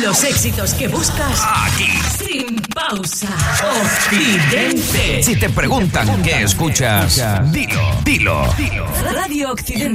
Los éxitos que buscas aquí, sin pausa. Occidente. Si te preguntan qué escuchas, dilo. Radio Occidente.